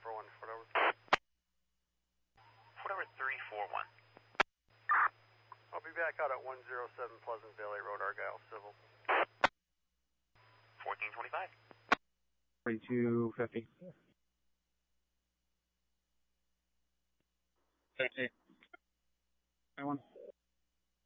341, Fort Edward. Fort Edward 341. I'll be back out at 107 Pleasant Valley Road, Argyle, Civil. 1425. 4250. Hey. I want.